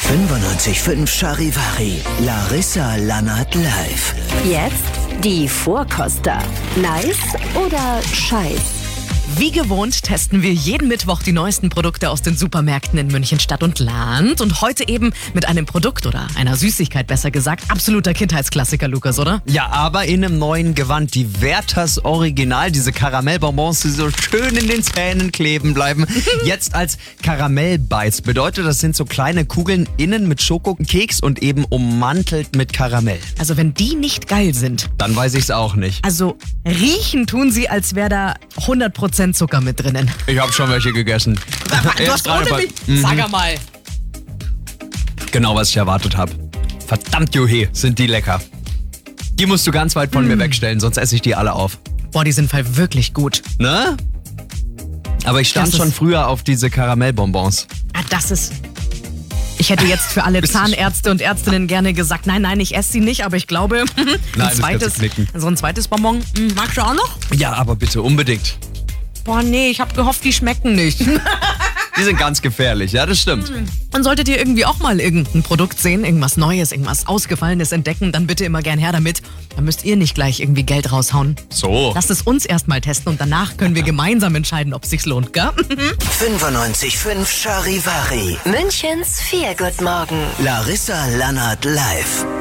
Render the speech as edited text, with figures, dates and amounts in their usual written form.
95.5 Charivari, Larissa Lannert live. Jetzt die Vorkoster. Nice oder scheiß? Wie gewohnt testen wir jeden Mittwoch die neuesten Produkte aus den Supermärkten in München Stadt und Land. Und heute eben mit einem Produkt oder einer Süßigkeit, besser gesagt. Absoluter Kindheitsklassiker, Lukas, oder? Ja, aber in einem neuen Gewand. Die Werthers Original, diese Karamellbonbons, die so schön in den Zähnen kleben bleiben. Jetzt als Karamellbites. Bedeutet, das sind so kleine Kugeln innen mit Schokokeks und eben ummantelt mit Karamell. Also wenn die nicht geil sind. Dann weiß ich's auch nicht. Also riechen tun sie, als wäre da 100% Zucker mit drinnen. Ich habe schon welche gegessen. Du hast ohne mich? Sag mal. Genau, was ich erwartet habe. Verdammt, Juhe, sind die lecker. Die musst du ganz weit von mir wegstellen, sonst esse ich die alle auf. Boah, die sind voll wirklich gut. Ne? Aber ich stand Das ist- schon früher auf diese Karamellbonbons. Ah, das ist... Ich hätte jetzt für alle Zahnärzte und Ärztinnen gerne gesagt, nein, ich esse sie nicht, aber ich glaube, das kannst du knicken. so ein zweites Bonbon, magst du auch noch? Ja, aber bitte unbedingt. Boah, nee, ich habe gehofft, die schmecken nicht. Die sind ganz gefährlich, ja, das stimmt. Und solltet ihr irgendwie auch mal irgendein Produkt sehen, irgendwas Neues, irgendwas Ausgefallenes entdecken, dann bitte immer gern her damit. Dann müsst ihr nicht gleich irgendwie Geld raushauen. So. Lasst es uns erstmal testen und danach können wir gemeinsam entscheiden, ob es sich lohnt, gell? 95.5 Charivari, Münchens Feelgood Morgen. Larissa Lannert live.